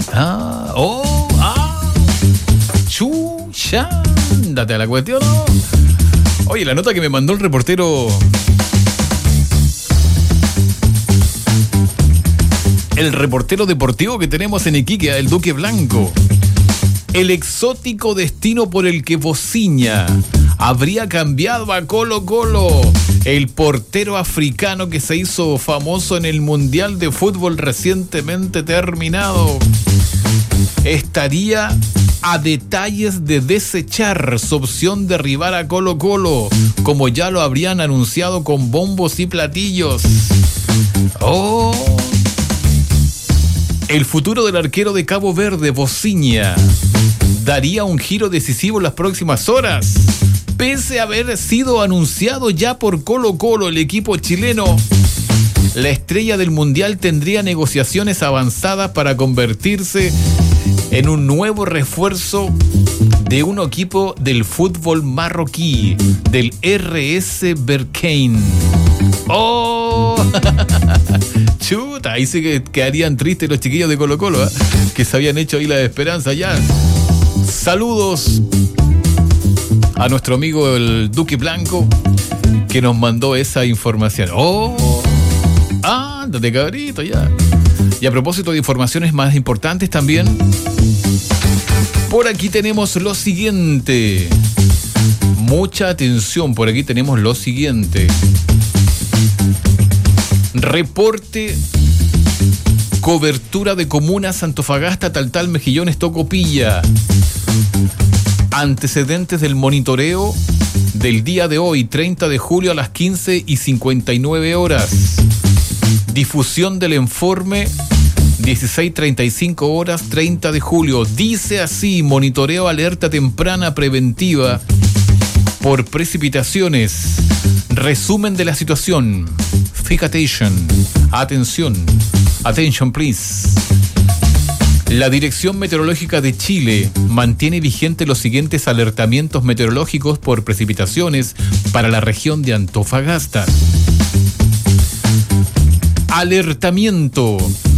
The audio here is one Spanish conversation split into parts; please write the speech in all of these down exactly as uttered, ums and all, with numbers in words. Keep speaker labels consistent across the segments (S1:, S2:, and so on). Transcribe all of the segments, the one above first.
S1: Ah, oh, ah. Chucha. Date a la cuestión, ¿no? Oye, la nota que me mandó el reportero. El reportero deportivo que tenemos en Iquique, el Duque Blanco. El exótico destino por el que Bociña habría cambiado a Colo Colo. El portero africano que se hizo famoso en el Mundial de Fútbol recientemente terminado estaría a detalles de desechar su opción de arribar a Colo Colo, como ya lo habrían anunciado con bombos y platillos. ¡Oh! El futuro del arquero de Cabo Verde, Bociña, daría un giro decisivo en las próximas horas. Pese a haber sido anunciado ya por Colo Colo, el equipo chileno, la estrella del Mundial tendría negociaciones avanzadas para convertirse en un nuevo refuerzo de un equipo del fútbol marroquí, del R S Berkane. ¡Oh! Chuta, ahí sí que quedarían tristes los chiquillos de Colo Colo, ¿eh? Que se habían hecho ahí la esperanza ya. Saludos a nuestro amigo el Duque Blanco, que nos mandó esa información. ¡Oh! ¡Ándate, cabrito, ya! Y a propósito de informaciones más importantes también, por aquí tenemos lo siguiente. Mucha atención, por aquí tenemos lo siguiente. Reporte, cobertura de comunas Antofagasta, Taltal, Mejillones, Tocopilla. Antecedentes del monitoreo del día de hoy, treinta de julio a las quince y cincuenta y nueve horas. Difusión del informe, dieciséis treinta y cinco horas, treinta de julio. Dice así: monitoreo alerta temprana preventiva por precipitaciones. Resumen de la situación. Fíjate, atención, attention please. La Dirección Meteorológica de Chile mantiene vigentes los siguientes alertamientos meteorológicos por precipitaciones para la región de Antofagasta. Alertamiento.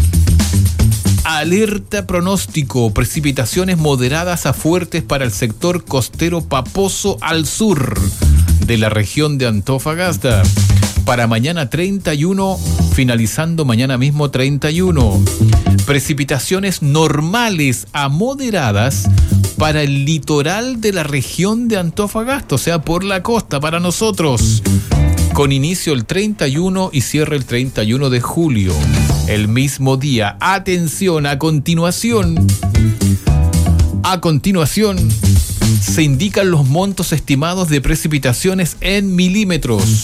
S1: Alerta pronóstico, precipitaciones moderadas a fuertes para el sector costero Paposo al sur de la región de Antofagasta. Para mañana treinta y uno, finalizando mañana mismo treinta y uno. Precipitaciones normales a moderadas para el litoral de la región de Antofagasta, o sea, por la costa para nosotros. Con inicio el treinta y uno y cierre el treinta y uno de julio. El mismo día. Atención, a continuación. A continuación, se indican los montos estimados de precipitaciones en milímetros.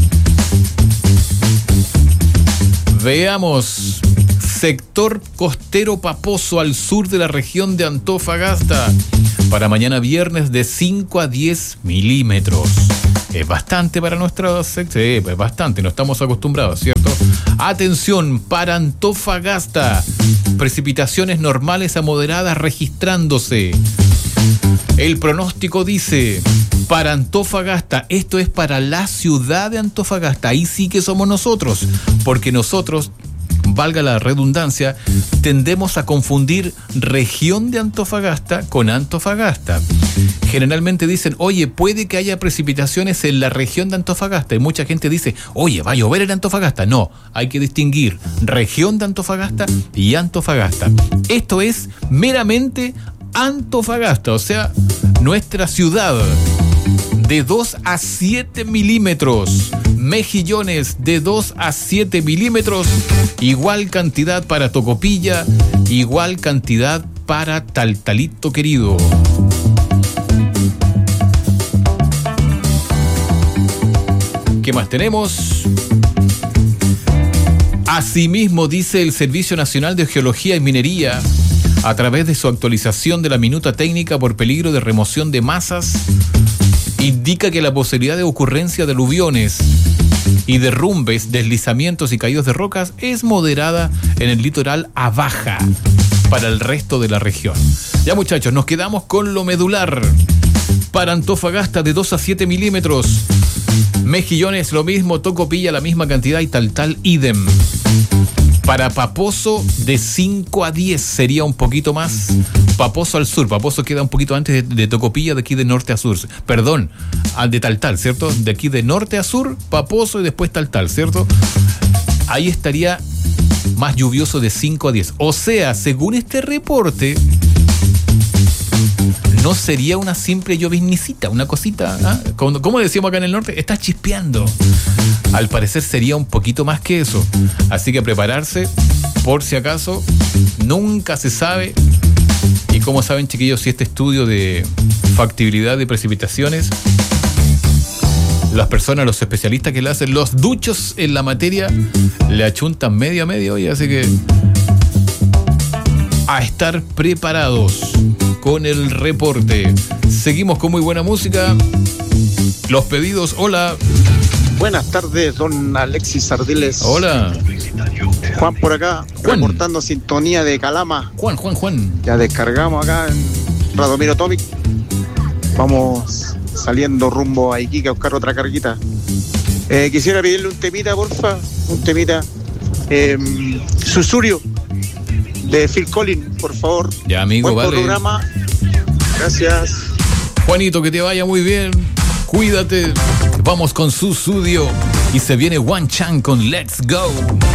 S1: Veamos. Sector costero Paposo al sur de la región de Antofagasta. Para mañana viernes de cinco a diez milímetros. Es bastante para nuestra sección. Sí, es bastante, no estamos acostumbrados, ¿cierto? Atención, para Antofagasta. Precipitaciones normales a moderadas registrándose. El pronóstico dice: para Antofagasta, esto es para la ciudad de Antofagasta. Ahí sí que somos nosotros, porque nosotros, valga la redundancia, tendemos a confundir región de Antofagasta con Antofagasta. Generalmente dicen, oye, puede que haya precipitaciones en la región de Antofagasta. Y mucha gente dice, oye, va a llover en Antofagasta. No, hay que distinguir región de Antofagasta y Antofagasta. Esto es meramente Antofagasta, o sea, nuestra ciudad. De dos a siete milímetros. Mejillones de dos a siete milímetros. Igual cantidad para Tocopilla. Igual cantidad para Taltalito querido. ¿Qué más tenemos? Asimismo, dice el Servicio Nacional de Geología y Minería, a través de su actualización de la minuta técnica por peligro de remoción de masas, indica que la posibilidad de ocurrencia de aluviones y derrumbes, deslizamientos y caídos de rocas es moderada en el litoral a baja para el resto de la región. Ya, muchachos, nos quedamos con lo medular. Para Antofagasta de dos a siete milímetros. Mejillones lo mismo, Tocopilla la misma cantidad y Taltal idem. Para Paposo de cinco a diez sería un poquito más. Paposo al sur. Paposo queda un poquito antes de, de Tocopilla, de aquí de norte a sur. Perdón, al de Taltal, ¿cierto? De aquí de norte a sur, Paposo y después Taltal, ¿cierto? Ahí estaría más lluvioso de cinco a diez. O sea, según este reporte, no sería una simple lloviznicita, una cosita, ¿ah? Como, como decíamos acá en el norte, está chispeando. Al parecer sería un poquito más que eso. Así que prepararse, por si acaso, nunca se sabe. Y como saben, chiquillos, si este estudio de factibilidad de precipitaciones, las personas, los especialistas que le hacen, los duchos en la materia, le achuntan medio a medio, y así que a estar preparados con el reporte. Seguimos con muy buena música. Los pedidos, hola.
S2: Buenas tardes, don Alexis Ardiles.
S1: Hola.
S2: Juan por acá,
S1: Juan.
S2: reportando sintonía de Calama.
S1: Juan, Juan, Juan.
S2: Ya descargamos acá en Radomiro Topic. Vamos saliendo rumbo a Iquique a buscar otra carguita. Eh, quisiera pedirle un temita, porfa. Un temita. Eh, Susurio de Phil Collins, por favor.
S1: Ya, amigo,
S2: Buen
S1: vale.
S2: programa. Gracias.
S1: Juanito, que te vaya muy bien. Cuídate. Vamos con su estudio. Y se viene One Chan con Let's Go.